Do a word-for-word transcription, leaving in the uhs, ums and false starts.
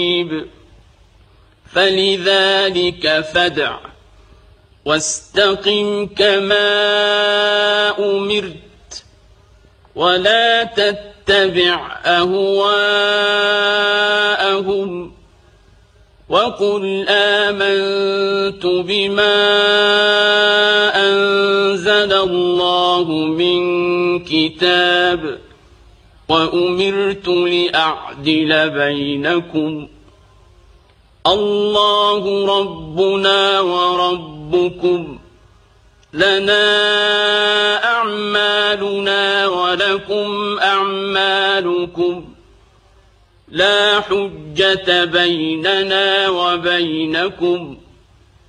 فلذلك فادع واستقم كما أمرت ولا تتبع أهواءهم وقل آمنت بما أنزل الله من كتاب وأمرت لأعدل بينكم الله ربنا وربكم لنا أعمالنا ولكم أعمالكم لا حجة بيننا وبينكم